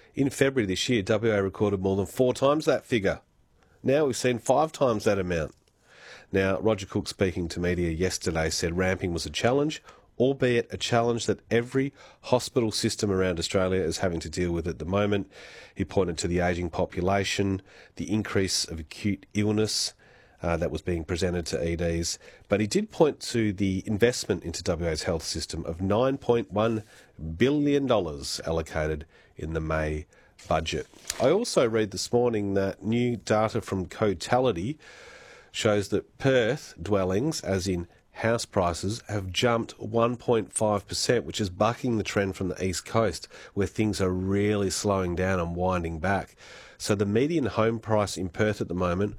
In February this year, WA recorded more than 4 times that figure. Now we've seen 5 times that amount. Now, Roger Cook, speaking to media yesterday, said ramping was a challenge, albeit a challenge that every hospital system around Australia is having to deal with at the moment. He pointed to the ageing population, the increase of acute illness that was being presented to EDs, but he did point to the investment into WA's health system of $9.1 billion allocated in the May budget. I also read this morning that new data from Cotality shows that Perth dwellings, as in house prices, have jumped 1.5%, which is bucking the trend from the East Coast, where things are really slowing down and winding back. So the median home price in Perth at the moment,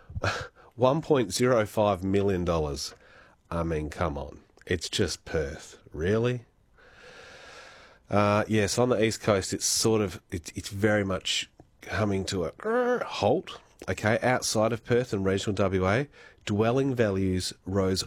$1.05 million. I mean, come on. It's just Perth. Really? Yes, on the East Coast, it's very much coming to a halt. Okay, outside of Perth and regional WA, dwelling values rose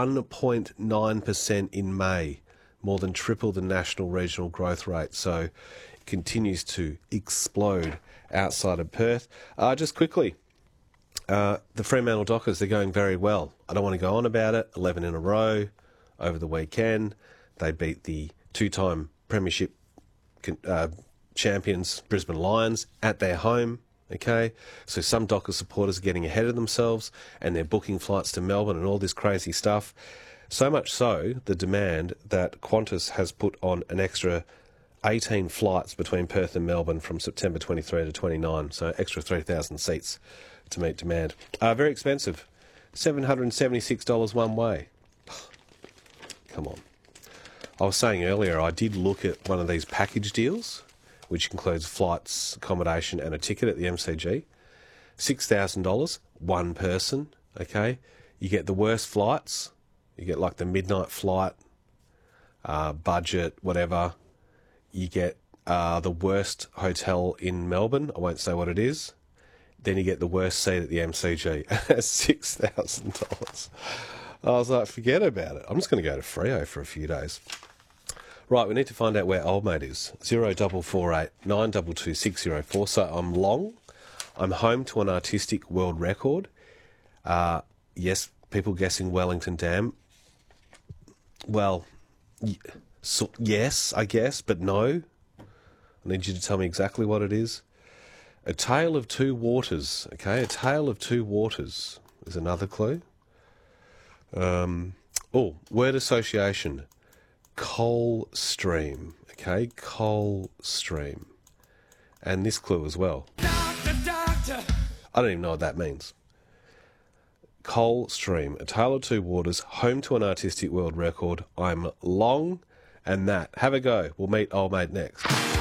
1.9% in May, more than triple the national regional growth rate. So it continues to explode outside of Perth. Just quickly, the Fremantle Dockers, they're going very well. I don't want to go on about it. 11 in a row over the weekend. They beat the 2-time premiership champions Brisbane Lions at their home. Okay, so some Dockers supporters are getting ahead of themselves and they're booking flights to Melbourne and all this crazy stuff. So much so, the demand that Qantas has put on an extra 18 flights between Perth and Melbourne from September 23 to 29, so extra 3,000 seats to meet demand. Very expensive, $776 one way. Come on. I was saying earlier, I did look at one of these package deals, which includes flights, accommodation and a ticket at the MCG. $6,000, one person, okay? You get the worst flights. You get like the midnight flight, budget, whatever. You get the worst hotel in Melbourne. I won't say what it is. Then you get the worst seat at the MCG. $6,000. I was like, forget about it. I'm just going to go to Freo for a few days. Right, we need to find out where old mate is. 0448 922 604. So I'm long. I'm home to an artistic world record. Yes, people guessing Wellington Dam. Well, yes, I guess, but no. I need you to tell me exactly what it is. A Tale of Two Waters. Okay, A Tale of Two Waters is another clue. Word association. Coal Stream. Okay, Coal Stream. And this clue as well. Doctor. I don't even know what that means. Coal Stream, A Tale of Two Waters, home to an artistic world record. I'm long and that. Have a go. We'll meet old mate next.